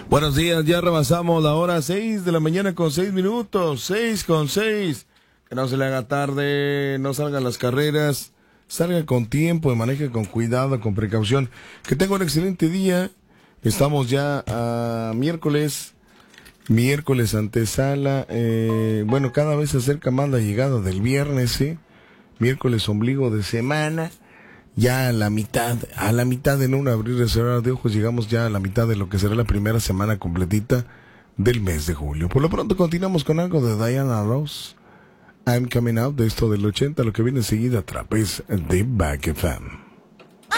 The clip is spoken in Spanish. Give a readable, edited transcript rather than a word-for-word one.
Buenos días, ya rebasamos la hora 6 de la mañana con 6 minutos, 6 con 6. Que no se le haga tarde, no salgan las carreras, salga con tiempo y maneje con cuidado, con precaución. Que tenga un excelente día. Estamos ya a miércoles antesala. Bueno, cada vez se acerca más la llegada del viernes, ¿sí? Miércoles ombligo de semana. Ya a la mitad en un abrir y cerrar de ojos, llegamos ya a la mitad de lo que será la primera semana completita del mes de julio. Por lo pronto continuamos con algo de Diana Ross, I'm Coming Out, de esto del 80, lo que viene enseguida a través de Back FM.